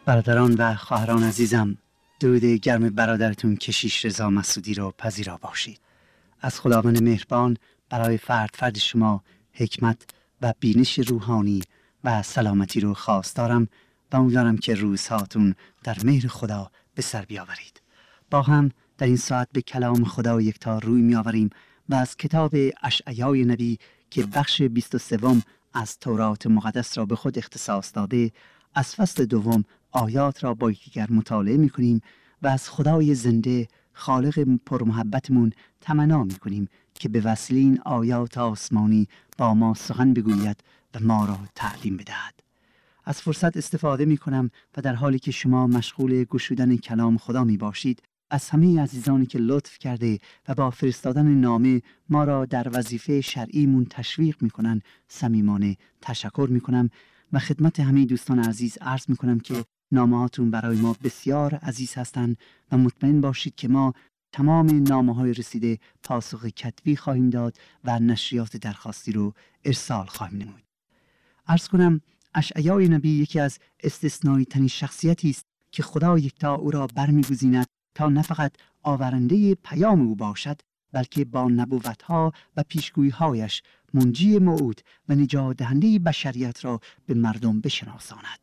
برادران و خواهران عزیزم، درود گرم برادرتون کشیش رضا مسعودی رو پذیرا باشید. از خداوند مهربان برای فرد شما حکمت و بینش روحانی و سلامتی رو خواستارم و امیدوارم که روزهاتون در مهر خدا به سر بیاورید. با هم در این ساعت به کلام خدا یکتا روی می‌آوریم و از کتاب اشعیای نبی که بخش 23 از تورات مقدس را به خود اختصاص داده، از فصل 2 آیات را با یکدیگر مطالعه می‌کنیم و از خدای زنده خالق پرمحبتمون تمنا می‌کنیم که به وسیله این آیات آسمانی با ما سخن بگوید و ما را تعلیم بدهد. از فرصت استفاده می‌کنم و در حالی که شما مشغول گشودن کلام خدا می‌باشید، از همه عزیزانی که لطف کرده و با فرستادن نامه ما را در وظیفه شرعیمون تشویق می‌کنن صمیمانه تشکر می‌کنم و خدمت همه دوستان عزیز عرض می‌کنم که نامه‌هاتون برای ما بسیار عزیز هستند و مطمئن باشید که ما تمام نامه‌های رسیده پاسخ کتبی خواهیم داد و نشریات درخواستی رو ارسال خواهیم نمود. عرض کنم اشعیای نبی یکی از استثنایی ترین شخصیتی است که خدا یکتا او را برمی‌گزیند تا نه فقط آورنده پیام او باشد، بلکه با نبوت‌ها و پیشگویی‌هایش منجی موعود و نجات دهنده بشریت را به مردم بشناساند.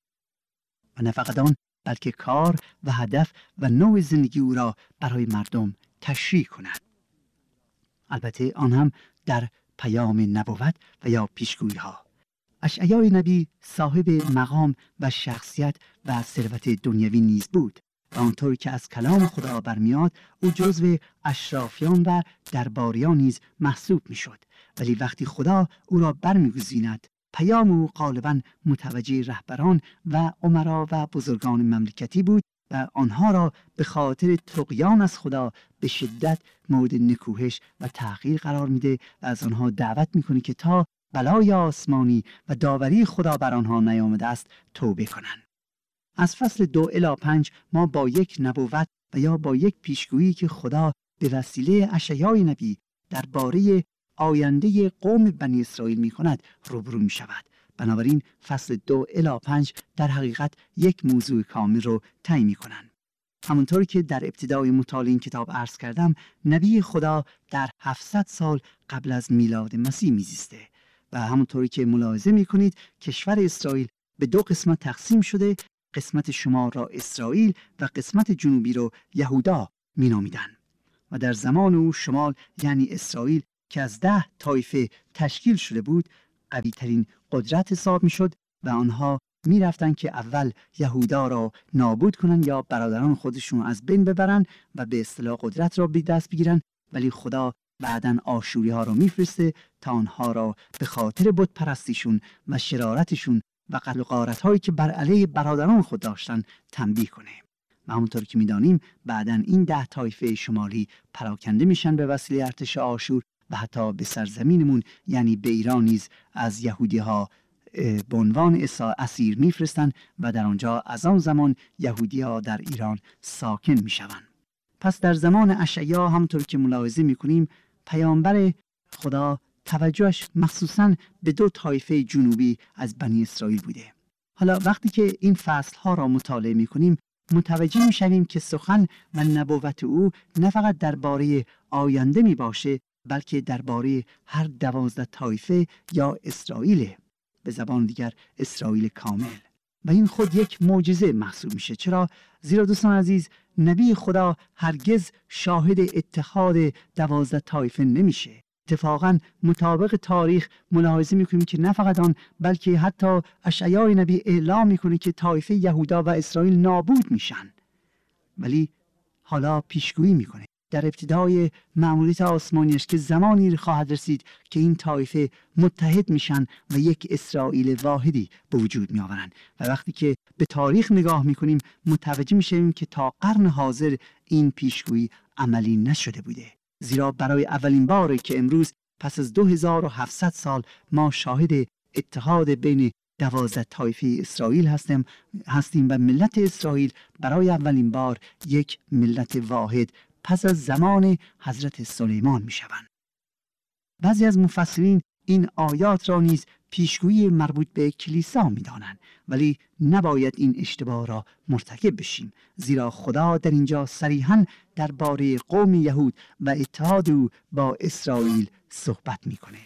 و نه فقط آن، بلکه کار و هدف و نوع زندگی او را برای مردم تشریح کند. البته آن هم در پیام نبوت و یا پیشگویی‌ها. اشعیای نبی صاحب مقام و شخصیت و ثروت دنیوی نیز بود و آنطور که از کلام خدا برمیاد او جزو اشرافیان و درباریان نیز محسوب میشد، ولی وقتی خدا او را برمیگزیند پیام او غالباً متوجه رهبران و امرا و بزرگان مملکتی بود و آنها را به خاطر طغیان از خدا به شدت مورد نکوهش و تحقیر قرار میده و از آنها دعوت میکنه که تا بلای آسمانی و داوری خدا بر آنها نیامده است توبه کنند. از فصل 2 الی 5 ما با یک نبوت و یا با یک پیشگویی که خدا به وسیله اشعیای نبی درباره آینده قوم بنی اسرائیل می کند روبرو می شود. بنابراین فصل 2 الی 5 در حقیقت یک موضوع کامل رو تعیین می کنند. همونطور که در ابتدای مطالعه این کتاب عرض کردم، نبی خدا در 700 سال قبل از میلاد مسیح میزیسته و همونطوری که ملاحظه می کنید کشور اسرائیل به 2 قسمت تقسیم شده. قسمت شمال را اسرائیل و قسمت جنوبی را یهودا می نامیدند و در زمان او شمال یعنی اسرائیل که از 10 طایفه تشکیل شده بود قوی ترین قدرت حساب می شد و آنها می رفتن که اول یهودا را نابود کنن یا برادران خودشون از بین ببرن و به اصطلاح قدرت را به دست بگیرن، ولی خدا بعداً آشوری ها را میفرسته تا آنها را به خاطر بت پرستیشون و شرارتشون و قتل و غارت هایی که بر علیه برادران خود داشتن تنبیه کنه. و همونطور که میدانیم بعداً این 10 طایفه شمالی پراکنده میشن به وسیله ارتش آشور و حتی به سرزمینمون یعنی به ایران نیز از یهودی ها به عنوان اسیر میفرستن و در آنجا از آن زمان یهودی ها در ایران ساکن میشوند. پس در زمان اشعیا همونطور که ملاحظه میکنیم پیامبر خدا توجهش مخصوصاً به 2 طایفه جنوبی از بنی اسرائیل بوده. حالا وقتی که این فصلها را مطالعه میکنیم متوجه میشویم که سخن و نبوت او نه فقط درباره آینده میباشه، بلکه درباره هر 12 طایفه یا اسرائیل، به زبان دیگر اسرائیل کامل. و این خود یک معجزه محسوب میشه. چرا؟ زیرا دوستان عزیز نبی خدا هرگز شاهد اتحاد 12 طایفه نمیشه. اتفاقاً مطابق تاریخ ملاحظه میکنیم که نه فقط آن، بلکه حتی اشعیای نبی اعلام میکنه که طایفه یهودا و اسرائیل نابود میشن، ولی حالا پیشگویی میکنه در ابتدای مأموریت آسمانیش که زمانی خواهد رسید که این طایفه متحد میشن و یک اسرائیل واحدی به وجود میآورند. و وقتی که به تاریخ نگاه میکنیم متوجه میشیم که تا قرن حاضر این پیشگویی عملی نشده بوده، زیرا برای اولین باره که امروز پس از 2700 سال ما شاهد اتحاد بین 12 طایفه اسرائیل هستیم و ملت اسرائیل برای اولین بار یک ملت واحد پس از زمان حضرت سلیمان می شوند. بعضی از مفسرین این آیات را نیز پیشگویی مربوط به کلیسا می‌دانند، ولی نباید این اشتباه را مرتکب بشیم، زیرا خدا در اینجا صریحاً درباره قوم یهود و اتحاد او با اسرائیل صحبت می‌کنه.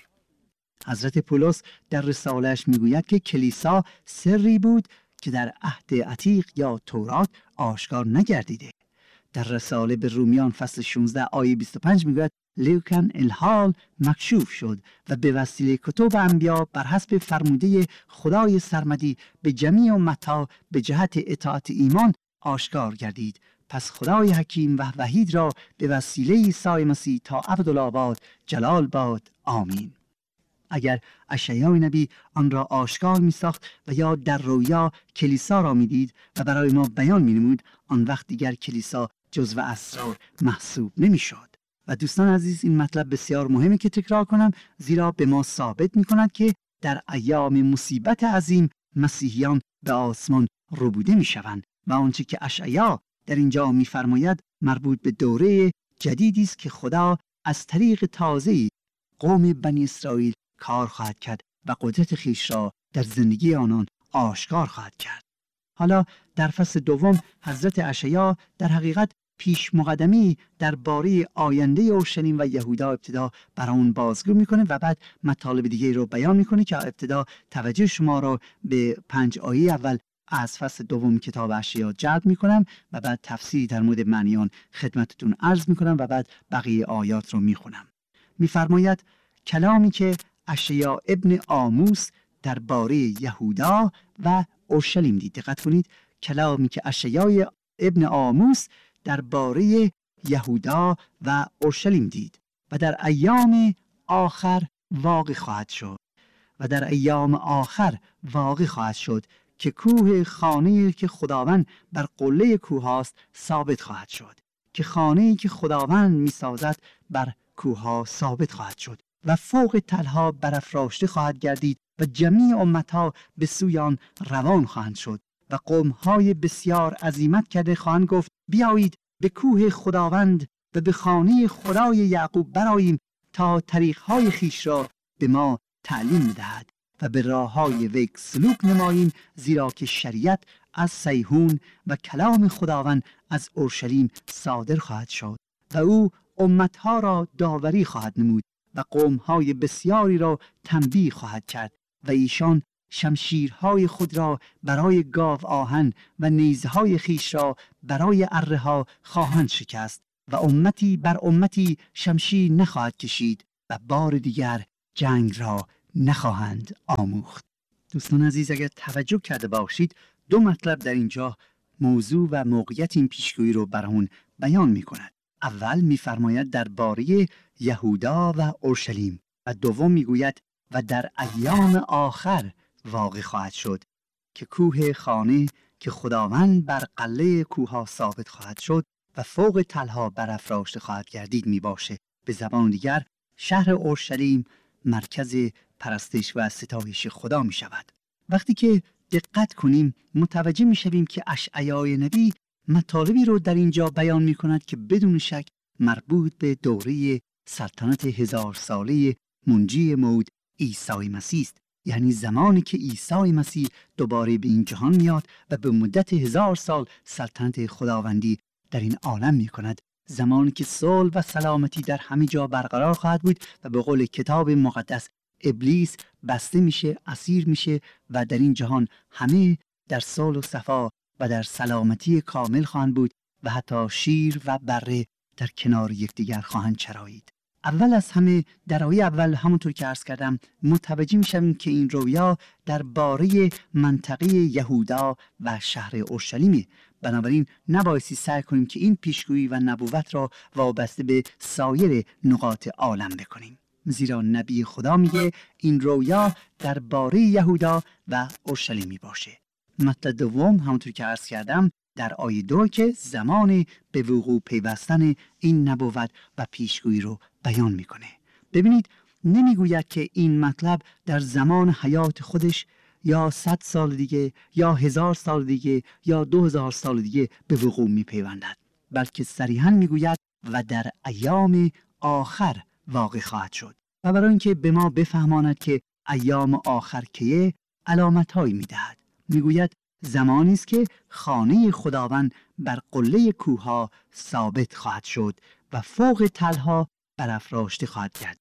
حضرت پولس در رساله‌اش میگوید که کلیسا سری بود که در عهد عتیق یا تورات آشکار نگردیده. در رساله به رومیان فصل 16 آیه 25 میگوید لیکن الحال مکشوف شد و به وسیله کتب انبیا بر حسب فرموده خدای سرمدی به جمیع امتها به جهت اطاعت ایمان آشکار گردید. پس خدای حکیم و وحید را به وسیله عیسی مسیح تا ابدالآباد جلال باد. آمین. اگر اشعیا نبی آن را آشکار می ساخت و یا در رویا کلیسا را می دید و برای ما بیان می نمود، آن وقت دیگر کلیسا جزو اسرار محسوب نمی شد. و دوستان عزیز، این مطلب بسیار مهمه که تکرار کنم، زیرا به ما ثابت می کند که در ایام مصیبت عظیم مسیحیان به آسمان ربوده می شوند و آنچه که اشعیا در اینجا می فرماید مربوط به دوره جدیدی است که خدا از طریق تازه‌ای قوم بنی اسرائیل کار خواهد کرد و قدرت خویش را در زندگی آنان آشکار خواهد کرد. حالا در فصل دوم حضرت اشعیا در حقیقت پیش مقدمی درباره آینده اورشلیم و یهودا ابتدا برای اون بازگو میکنه و بعد مطالب دیگه رو بیان میکنه که ابتدا توجه شما را به 5 آیه اول از فصل دوم کتاب اشعیا جلب میکنم و بعد تفسیری در مورد معنی آن خدمتتون عرض میکنم و بعد بقیه آیات رو میخونم. میفرماید کلامی که اشعیا ابن آموس درباره یهودا و اورشلیم دید. دقت کنید، کلامی که اشعیا ابن آموس درباره یهودا و اورشلیم دید و در ایام آخر واقع خواهد شد و در ایام آخر واقع خواهد شد که کوه خانه‌ای که خداوند بر قله کوه است ثابت خواهد شد، که خانه‌ای که خداوند می‌سازد بر کوه‌ها ثابت خواهد شد و فوق تلها برافراشته خواهد گردید و جمیع امتها به سوی آن روان خواهند شد و قوم‌های بسیار عزیمت کرده خواهند گفت بیایید به کوه خداوند و به خانه خدای یعقوب برآییم تا طریق‌های خویش را به ما تعلیم بدهد و به راه‌های وی سلوک نماییم، زیرا که شریعت از صیهون و کلام خداوند از اورشلیم صادر خواهد شد و او امتها را داوری خواهد نمود و قوم‌های بسیاری را تنبیه خواهد کرد و ایشان شمشیرهای خود را برای گاو آهن و نیزهای خویش را برای اره ها خواهند شکست و امتی بر امتی شمشیر نخواهد کشید و بار دیگر جنگ را نخواهند آموخت. دوستان عزیز، اگر توجه کرده باشید 2 مطلب در اینجا موضوع و موقعیت این پیشگویی رو برامون بیان می کند. اول می‌فرماید درباره یهودا و اورشلیم و دوم میگوید و در ایام آخر واقع خواهد شد که کوه خانه که خداوند بر قله کوه‌ها ثابت خواهد شد و فوق تلها برافراشته خواهد گردید می باشه. به زبان دیگر شهر اورشلیم مرکز پرستش و ستایش خدا می شود. وقتی که دقت کنیم متوجه می شویم که اشعیای نبی مطالبی رو در اینجا بیان می کند که بدون شک مربوط به دوره سلطنت 1000 ساله منجی موعود عیسی مسیح است، یعنی زمانی که عیسی مسیح دوباره به این جهان میاد و به مدت 1000 سال سلطنت خداوندی در این عالم می کند، زمانی که صلح و سلامتی در همه جا برقرار خواهد بود و به قول کتاب مقدس ابلیس بسته میشه، اسیر میشه و در این جهان همه در صلح و صفا و در سلامتی کامل خواهند بود و حتی شیر و بره در کنار یکدیگر خواهند چرایید. اول از همه در آیه اول همونطور که عرض کردم متوجه میشیم که این رویا درباره منطقه یهودا و شهر اورشلیمه. بنابراین نبایستی سعی کنیم که این پیشگویی و نبوت را وابسته به سایر نقاط عالم بکنیم، زیرا نبی خدا میگه این رویا درباره یهودا و اورشلیم می باشه. مطلب دوم همونطور که عرض کردم در آیه 2 که زمان به وقوع پیوستن این نبوت و پیشگویی رو بیان میکنه. ببینید نمیگوید که این مطلب در زمان حیات خودش یا 100 سال دیگه یا 1000 سال دیگه یا 2000 سال دیگه به وقوع میپیوندد، بلکه صریحاً میگوید و در ایام آخر واقع خواهد شد. و برای اینکه به ما بفهماند که ایام آخر کیه علامت‌هایی می‌دهد. میگوید زمانی است که خانه خداوند بر قله کوه‌ها ثابت خواهد شد و فوق تلها برافراشته خواهد گشت.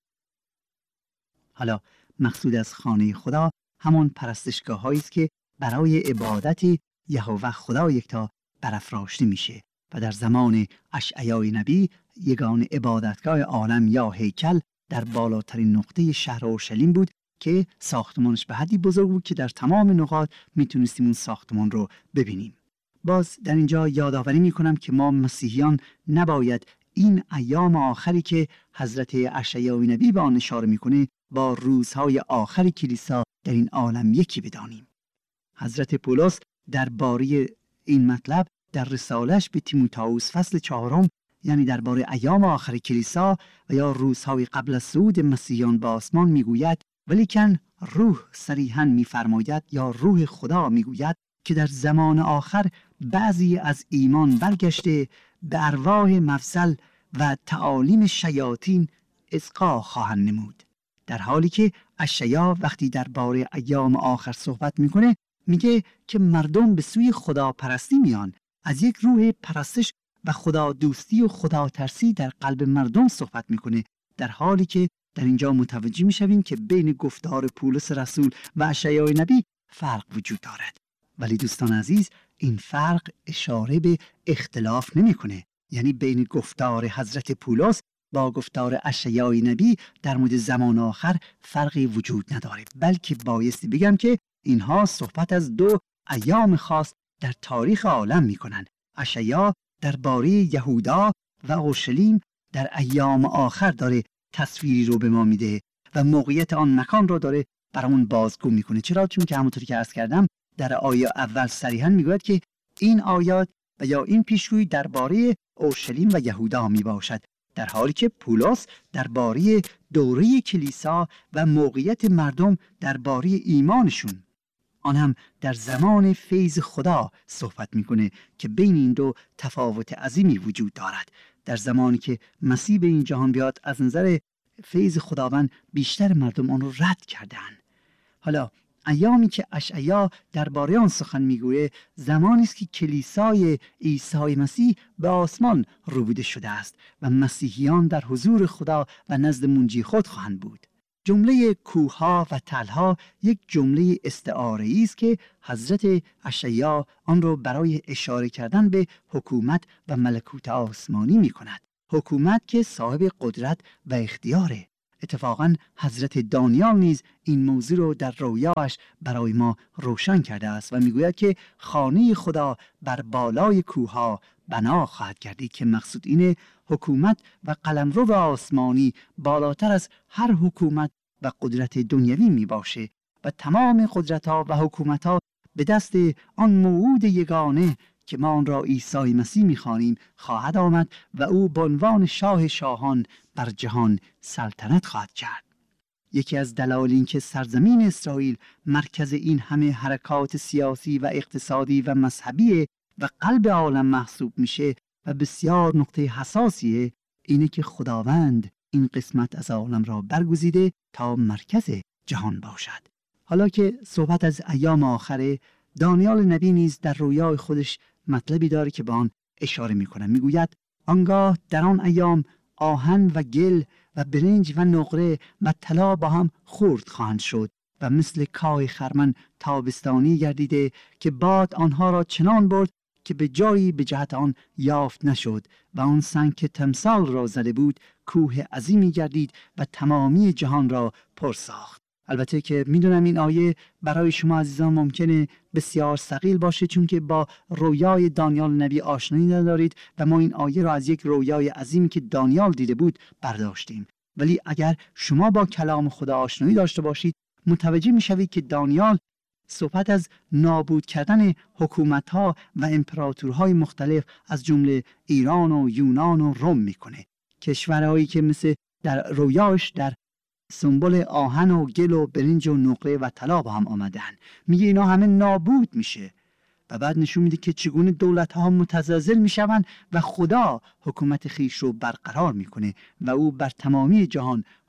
حالا مقصود از خانه خدا همان پرستشگاه‌هایی است که برای عبادت یهوه خدا یکتا برافراشته میشه و در زمان اشعیای نبی یگان عبادتگاه عالم یا هیکل در بالاترین نقطه شهر اورشلیم بود که ساختمانش به حدی بزرگ بود که در تمام نقاط میتونستیم اون ساختمان رو ببینیم. باز در اینجا یادآوری میکنم که ما مسیحیان نباید این ایام آخری که حضرت اشعیای نبی به آن اشاره میکنه با روزهای آخر کلیسا در این عالم یکی بدانیم. حضرت پولس درباره این مطلب در رسالش به تیموتائوس فصل 4 یعنی درباره ایام آخر کلیسا و یا روزهای قبل از صعود مسیحیان به آسمان میگوید ولیکن روح صریحاً میفرماید یا روح خدا میگوید که در زمان آخر بعضی از ایمان برگشته به ارواح مفضل و تعالیم شیاطین اصغا خواهند نمود. در حالی که اشعیا وقتی درباره ایام آخر صحبت میکنه میگه که مردم به سوی خدا پرستی میان، از یک روح پرستش و خدا دوستی و خدا ترسی در قلب مردم صحبت میکنه، در حالی که در اینجا متوجه میشویم که بین گفتار پولس رسول و اشعیای نبی فرق وجود دارد. ولی دوستان عزیز این فرق اشاره به اختلاف نمیکنه، یعنی بین گفتار حضرت پولس با گفتار اشعیای نبی در مورد زمان آخر فرقی وجود نداره، بلکه بایستی بگم که اینها صحبت از دو ایام خاص در تاریخ عالم میکنن. اشعیا درباره یهودا و اورشلیم در ایام آخر داره تصویری رو به ما میده و موقعیت آن مکان رو داره برامون بازگو میکنه. چرا؟ چون که همونطوری که عرض کردم در آیه اول صریحاً میگوید که این آیات و یا این پیشگویی درباره اورشلیم و یهودا میباشد، در حالی که پولس درباره دوره کلیسا و موقعیت مردم درباره ایمانشون، آن هم در زمان فیض خدا صحبت میکنه که بین این دو تفاوت عظیمی وجود دارد. در زمانی که مسیح به این جهان بیاد از نظر فیض خداوند بیشتر مردم آن رو رد کردن. حالا ایامی که اشعیا درباره آن سخن میگوید زمانی است که کلیسای عیسی مسیح به آسمان روبوده شده است و مسیحیان در حضور خدا و نزد منجی خود خواهند بود. جمله کوه‌ها و تلها یک جمله استعاره‌ای است که حضرت اشعیا آن را برای اشاره کردن به حکومت و ملکوت آسمانی می‌کند. حکومت که صاحب قدرت و اختیاره. اتفاقاً حضرت دانیال نیز این موضوع رو در رویاش برای ما روشن کرده است و میگوید که خانه خدا بر بالای کوه‌ها بنا خواهد گردید، که مقصود اینه حکومت و قلمرو آسمانی بالاتر از هر حکومت و قدرت دنیوی می باشه و تمام قدرت‌ها و حکومت‌ها به دست آن موعود یگانه که ما آن را عیسی مسیح می‌خوانیم خواهد آمد و او به عنوان شاه شاهان بر جهان سلطنت خواهد کرد. یکی از دلایل این که سرزمین اسرائیل مرکز این همه حرکات سیاسی و اقتصادی و مذهبی و قلب عالم محسوب میشه و بسیار نقطه حساسیه، اینه که خداوند این قسمت از عالم را برگزیده تا مرکز جهان باشد. حالا که صحبت از ایام آخره، دانیال نبی نیز در رویای خودش مطلبی داره که به آن اشاره میکنه. میگوید آنگاه در آن ایام آهن و گل و برنج و نقره و طلا با هم خورد خواهند شد و مثل کاه خرمن تابستانی گردیده که باد آنها را چنان برد که به جایی به جهت آن یافت نشد و آن سنگ که تمثال را زده بود کوه عظیمی گردید و تمامی جهان را پر ساخت. البته که میدونم این آیه برای شما عزیزان ممکنه بسیار ثقیل باشه، چون که با رویای دانیال نبی آشنایی ندارید و ما این آیه را از یک رویای عظیمی که دانیال دیده بود برداشتیم. ولی اگر شما با کلام خدا آشنایی داشته باشید متوجه میشوید که دانیال صحبت از نابود کردن حکومت‌ها و امپراتورهای مختلف از جمله ایران و یونان و روم میکنه، کشورهایی که مثل در رویاش در سمبل آهن و گل و برنج و نقره و طلا با هم آمدن. میگه اینا همه نابود میشه و بعد نشون میده که چگونه دولت‌ها متزلزل میشوند و خدا حکومت خیش رو برقرار میکنه و او بر تمامی جهان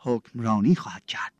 حکمرانی خواهد کرد.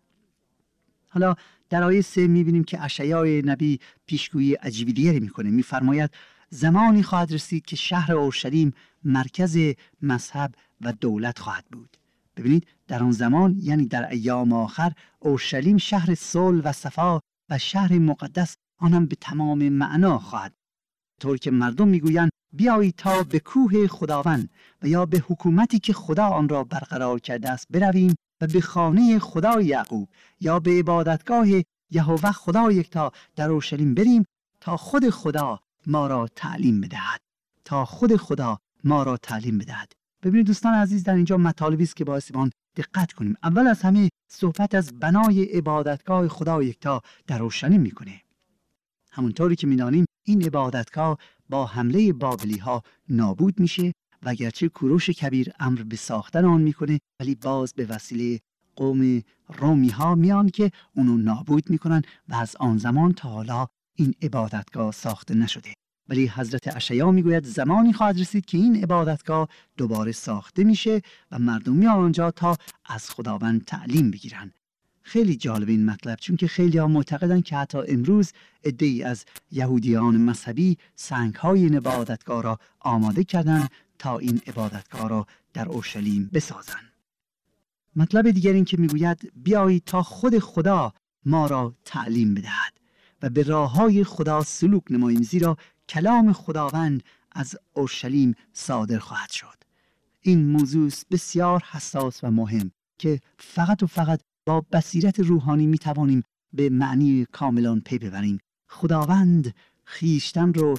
حالا در آیه 3 می‌بینیم که اشعیا نبی پیشگویی عجیبی دیگری می‌کنه. می‌فرماید زمانی خواهد رسید که شهر اورشلیم مرکز مذهب و دولت خواهد بود. ببینید در آن زمان، یعنی در ایام آخر، اورشلیم شهر صلح و صفا و شهر مقدس، آنم به تمام معنا خواهد، طور که مردم میگویند بیایید تا به کوه خداوند و یا به حکومتی که خدا آن را برقرار کرده است برویم و به خانه خدای یعقوب یا به عبادتگاه یهوه خدا یکتا در اورشلیم بریم تا خود خدا ما را تعلیم بدهد. تا خود خدا ما را تعلیم بدهد. ببینید دوستان عزیز، در اینجا مطالبی است که باعث ما دقت کنیم. اول از همه صحبت از بنای عبادتگاه خدا یکتا در اورشلیم میکنه. همونطوری که میدانیم این عبادتگاه با حمله بابلی ها نابود میشه و اگرچه کوروش کبیر امر به ساختن آن میکنه، ولی باز به وسیله قوم رومی ها میان که اونو نابود میکنن و از آن زمان تا حالا این عبادتگاه ساخته نشده. ولی حضرت اشعیا میگوید زمانی خواهد رسید که این عبادتگاه دوباره ساخته میشه و مردم میان آنجا تا از خداوند تعلیم بگیرن. خیلی جالب این مطلب، چون که خیلی ها معتقدن که حتی امروز عده‌ای از یهودیان مذهبی سنگ‌های این عبادتگاه را آماده کردن تا این عبادتگاه را در اورشلیم بسازن. مطلب دیگر این که میگوید بیایید تا خود خدا ما را تعلیم بدهد و به راه‌های خدا سلوک نماییم، زیرا کلام خداوند از اورشلیم صادر خواهد شد. این موضوع بسیار حساس و مهم که فقط و فقط با بصیرت روحانی می توانیم به معنی کاملان پی ببریم. خداوند خیشتن رو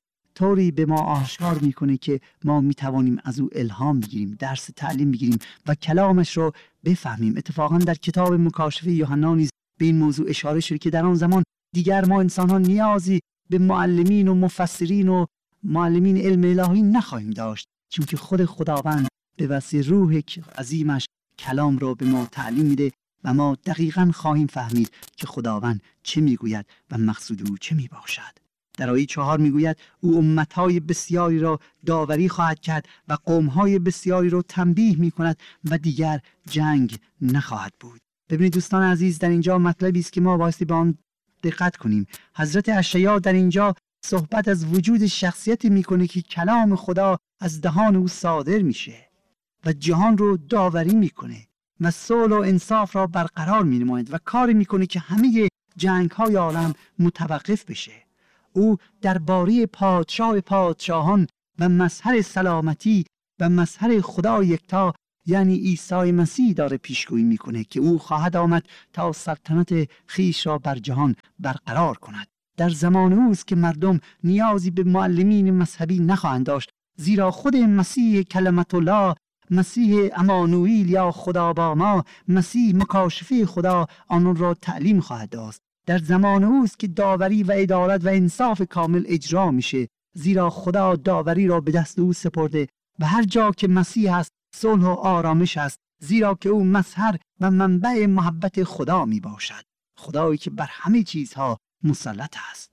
طوری به ما آشکار میکنه که ما می توانیم از او الهام بگیریم، درس تعلیم بگیریم و کلامش رو بفهمیم. اتفاقا در کتاب مکاشفه یوحنا نیز به این موضوع اشاره شده که در آن زمان دیگر ما انسان ها نیازی به معلمین و مفسرین و معلمین علم الهی نخواهیم داشت، چون که خود خداوند به وسیله روح عظیمش کلام رو به ما تعلیم میده و ما دقیقاً خواهیم فهمید که خداوند چه میگوید و مقصود او چه میباشد. در آیه 4 میگوید او امتهای بسیاری را داوری خواهد کرد و قومهای بسیاری را تنبیه میکند و دیگر جنگ نخواهد بود. ببینید دوستان عزیز، در اینجا مطلبی است که ما بایستی به آن دقت کنیم. حضرت اشعیا در اینجا صحبت از وجود شخصیتی میکنه که کلام خدا از دهان او صادر میشه و جهان رو داوری میکنه و صلح و انصاف را برقرار مینماید و کاری میکنه که همه جنگ‌های عالم متوقف بشه. او درباره پادشاه پادشاهان و مظهر سلامتی و مظهر خدا یکتا یعنی عیسی مسیح داره پیشگویی میکنه که او خواهد آمد تا سلطنت خیش را بر جهان برقرار کند. در زمان اوست که مردم نیازی به معلمین مذهبی نخواهند داشت، زیرا خود مسیح کلمت الله، مسیح امانوئیل یا خدا با ما، مسیح مکاشفه خدا آنان را تعلیم خواهد داد. در زمان اوست که داوری و عدالت و انصاف کامل اجرا میشه، زیرا خدا داوری را به دست او سپرده و هر جا که مسیح است صلح و آرامش است، زیرا که او مظهر و منبع محبت خدا می باشد، خدایی که بر همه چیزها مسلط است.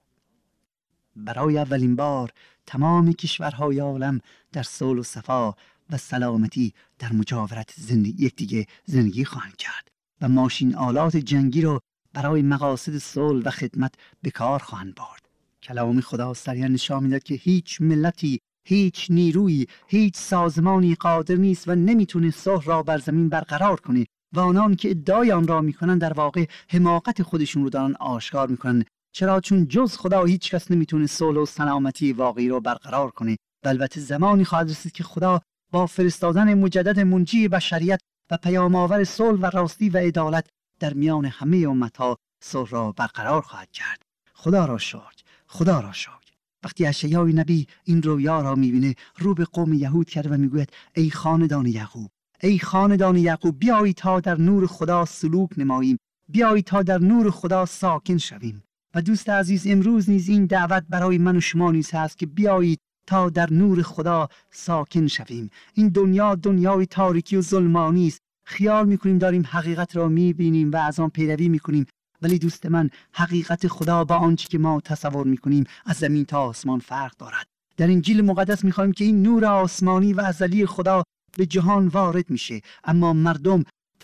برای اولین بار تمام کشورهای عالم در صلح و صفا و سلامتی در مجاورت یکدیگه زندگی خواهند کرد و ماشین آلات جنگی رو برای مقاصد صلح و خدمت به کار خواهند برد. کلام خدا صریحاً نشان می‌دهد که هیچ ملتی، هیچ نیرویی، هیچ سازمانی قادر نیست و نمیتونه صلح را بر زمین برقرار کنه و آنان که ادعای آن را میکنن در واقع حماقت خودشون رو دارن آشکار میکنن. چرا؟ چون جز خدا هیچ کس نمیتونه صلح و سلامتی واقعی رو برقرار کنه. و البته زمانی خواهد رسید که خدا با فرستادن مجدد منجی بشریت و پیام آور صلح و راستی و عدالت در میان همه امتها صلح را برقرار خواهد کرد. خدا را شکر، خدا را شکر. وقتی اشعیا نبی این رویا را میبینه، رو به قوم یهود کرده و میگوید ای خاندان یعقوب، ای خاندان یعقوب، بیایید تا در نور خدا سلوک نماییم، بیایید تا در نور خدا ساکن شویم. و دوست عزیز، امروز نیز این دعوت برای من و شما نیز هست که بیایید تا در نور خدا ساکن شویم. این دنیا دنیای تاریکی و ظلمانی است. خیال میکنیم داریم حقیقت را میبینیم و از آن پیروی میکنیم، ولی دوست من، حقیقت خدا با آنچه که ما تصور میکنیم از زمین تا آسمان فرق دارد. در انجیل مقدس میخوایم که این نور آسمانی و ازلی خدا به جهان وارد میشه، اما مردم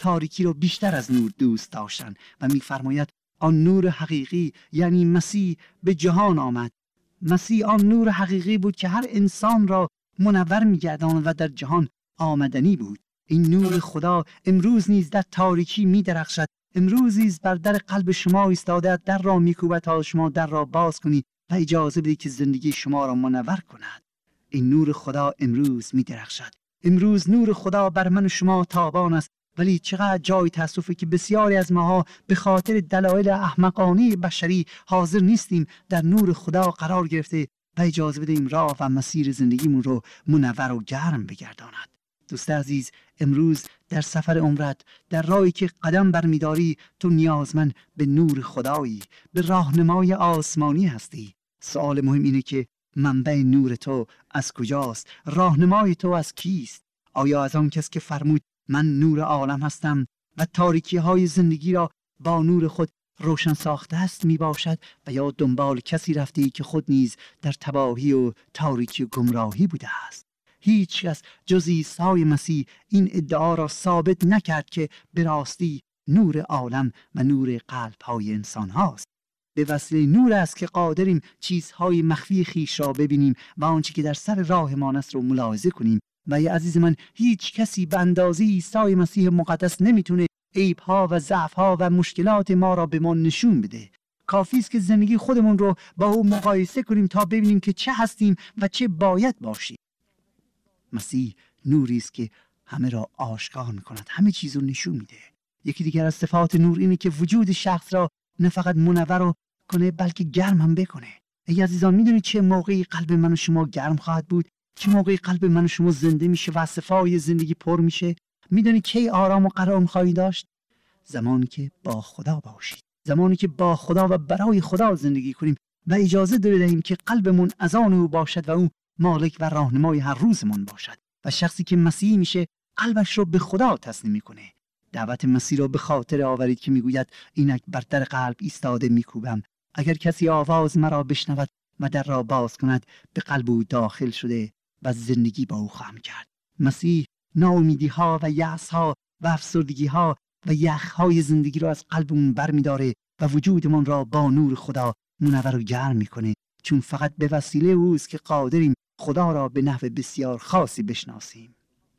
تاریکی را بیشتر از نور دوست داشتند و می‌فرماید آن نور حقیقی یعنی مسیح به جهان آمد. مسیح آن نور حقیقی بود که هر انسان را منور می‌گرداند و در جهان آمدنی بود. این نور خدا امروز نیز در تاریکی می‌درخشد. امروز نیز بر در قلب شما ایستاده، در را می‌کوبد تا شما در را باز کنید و اجازه بدهید که زندگی شما را منور کند. این نور خدا امروز می‌درخشد. امروز نور خدا بر من و شما تابان است، ولی چقدر جای تأسفه که بسیاری از ماها به خاطر دلایل احمقانه بشری حاضر نیستیم در نور خدا قرار گرفته و اجازه بدهیم راه و مسیر زندگیمون رو منور و گرم بگرداند. دوست عزیز، امروز در سفر عمرت، در راهی که قدم برمی‌داری، تو نیازمند به نور خدایی، به راهنمای آسمانی هستی. سوال مهم اینه که منبع نور تو از کجاست؟ راهنمای تو از کیست؟ آیا از آن کس که فرمود من نور عالم هستم و تاریکی های زندگی را با نور خود روشن ساخته است می باشد، و یا دنبال کسی رفتی که خود نیز در تباهی و تاریکی و گمراهی بوده است؟ هیچ کس جز عیسی مسیح این ادعا را ثابت نکرد که به راستی نور عالم و نور قلب های انسان هاست. به وسیله نور است که قادریم چیزهای مخفی خیش را ببینیم و آنچه که در سر راهمان است رو ملاحظه کنیم. و ای عزیز من، هیچ کسی به اندازه عیسی مسیح مقدس نمیتونه عیب‌ها و ضعف‌ها و مشکلات ما را به ما نشون بده. کافی است که زندگی خودمون رو با او مقایسه کنیم تا ببینیم که چه هستیم و چه باید باشیم. مسیح نوری است که همه را آشکار می‌کند، همه چیز رو نشون میده. یکی دیگر از صفات نور اینه که وجود شخص را نه فقط منور کنه بلکه گرم هم بکنه. ای عزیزان، میدونید چه موقعی قلب من و شما گرم خواهد بود؟ چه موقعی قلب من و شما زنده میشه و صفای زندگی پر میشه؟ میدونید کی آرام و قرار خواهید داشت؟ زمانی که با خدا باشید، زمانی که با خدا و برای خدا زندگی کنیم و اجازه دهیم که قلبمون از آن او باشد و او مالک و راهنمای هر روزمون باشد. و شخصی که مسیحی میشه قلبش رو به خدا تسلیم میکنه. دعوت مسیح را به خاطر آورید که میگوید اینک بر در قلب ایستاده میکوبم، اگر کسی آواز مرا بشنود و در را باز کند، به قلب او داخل شده و زندگی با او خواهم کرد. مسیح ناامیدی ها و یأس ها و افسردگی ها و یخ های زندگی را از قلبمون برمیداره و وجودمون را با نور خدا منور و گرم میکنه، چون فقط به وسیله اوست که قادریم خدا را به نحو بسیار خاصی بشناسیم.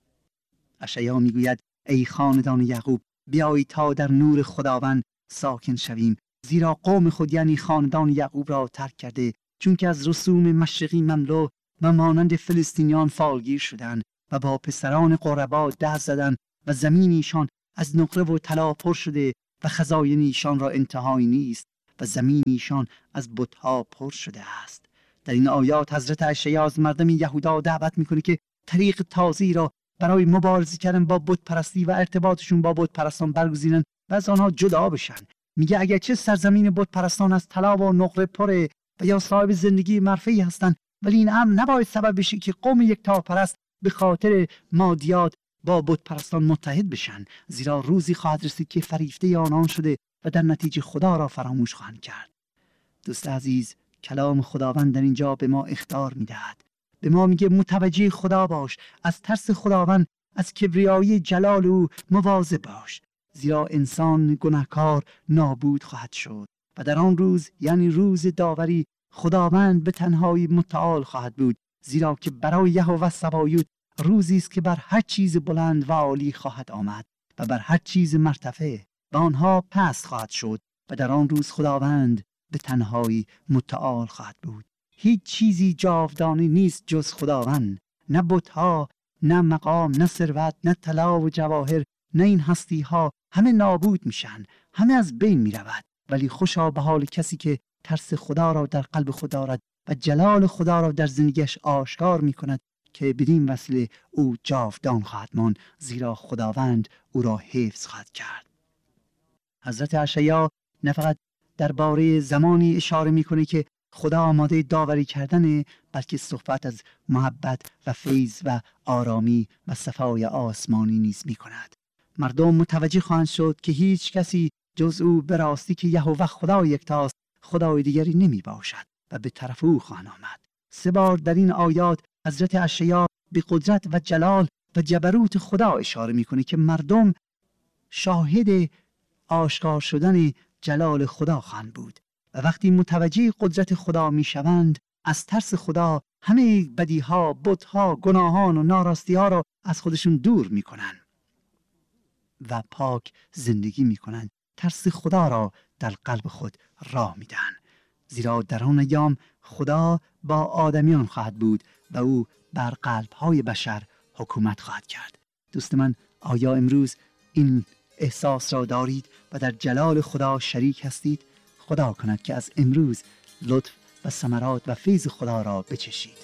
اشعیا میگوید ای خاندان یعقوب، بیایید تا در نور خداوند ساکن شویم، زیرا قوم خود یعنی خاندان یعقوب را ترک کرده، چون که از رسوم مشرقی مملو و مانند فلسطینیان فالگیر شدند و با پسران قربا دست زدند و زمین ایشان از نقره و طلا پر شده و خزاین ایشان را انتهایی نیست و زمین ایشان از بت‌ها پر شده است. در این آیات حضرت اشعیا از مردم یهودا دعوت میکنه که طریق تازه‌ای را برای مبارزه کردن با بت پرستی و ارتباطشون با بت پرستان برگزینن و از آنها جدا بشن. میگه اگرچه سرزمین بت پرستان از طلا و نقره پره و یا صاحب زندگی مرفعی هستند، ولی این امر نباید سبب بشه که قوم یکتاپرست به خاطر مادیات با بت پرستان متحد بشن، زیرا روزی خواهد رسید که فریفته آنان شده و در نتیجه خدا را فراموش خواهند کرد. دوست عزیز، کلام خداوند در اینجا به ما اخطار میدهد، به ما میگه متوجه خدا باش، از ترس خداوند، از کبریایی جلال او مواظب باش، زیرا انسان گناهکار نابود خواهد شد و در آن روز یعنی روز داوری خداوند به تنهایی متعال خواهد بود، زیرا که برای یهوه سبایوت روزی است که بر هر چیز بلند و عالی خواهد آمد و بر هر چیز مرتفع و آنها پست خواهد شد و در آن روز خداوند به تنهایی متعال خواهد بود. هیچ چیزی جاودانه نیست جز خداوند، نه بت‌ها، نه مقام، نه ثروت، نه طلا و جواهر، نه این هستی ها، همه نابود میشن، همه از بین میرود. ولی خوشا به حال کسی که ترس خدا را در قلب خود دارد و جلال خدا را در زندگیش آشکار میکند، که بدین وسیله او جاودان خواهد ماند، زیرا خداوند او را حفظ خواهد کرد. حضرت اشعیا نه فقط درباره زمانی اشاره میکنه که خدا آماده داوری کردنه، بلکه صحبت از محبت و فیض و آرامی و صفای آسمانی نیز میکند. مردم متوجه خواهند شد که هیچ کسی جز او به راستی که یهوه خدا یکتاست، خدای دیگری نمی باشد و به طرف او خواهند آمد. 3 بار در این آیات حضرت اشعیا به قدرت و جلال و جبروت خدا اشاره میکنه که مردم شاهد آشکار شدن جلال خدا خواهند بود و وقتی متوجه قدرت خدا می شوند از ترس خدا همه بدیها، بتها، گناهان و ناراستی را از خودشون دور می کنند و پاک زندگی می کنند. ترس خدا را در قلب خود راه می دهند، زیرا در آن ایام خدا با آدمیان خواهد بود و او بر قلب‌های بشر حکومت خواهد کرد. دوست من، آیا امروز این احساس را دارید و در جلال خدا شریک هستید؟ خدا کند که از امروز لطف و ثمرات و فیض خدا را بچشید.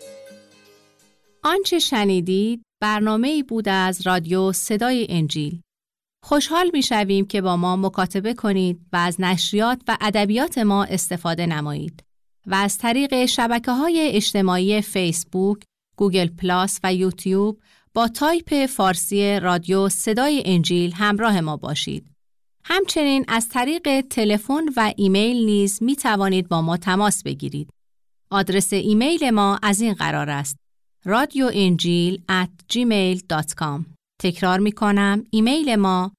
آنچه شنیدید برنامه‌ای بود از رادیو صدای انجیل. خوشحال می‌شویم که با ما مکاتبه کنید و از نشریات و ادبیات ما استفاده نمایید و از طریق شبکه‌های اجتماعی فیسبوک، گوگل پلاس و یوتیوب با تایپ فارسی رادیو صدای انجیل همراه ما باشید. همچنین از طریق تلفن و ایمیل نیز می توانید با ما تماس بگیرید. آدرس ایمیل ما از این قرار است: radioinjil@gmail.com. تکرار می کنم، ایمیل ما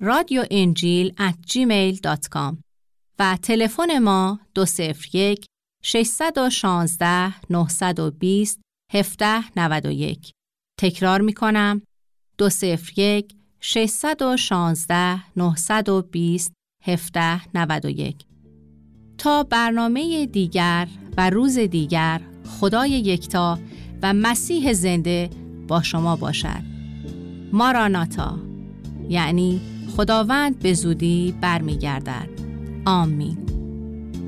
radioinjil@gmail.com و تلفن ما 201 616 920 1791. تکرار می کنم، 201 616 920 1791. تا برنامه دیگر و روز دیگر، خدای یکتا و مسیح زنده با شما باشد. ماراناتا، یعنی خداوند به زودی برمیگردد. آمین.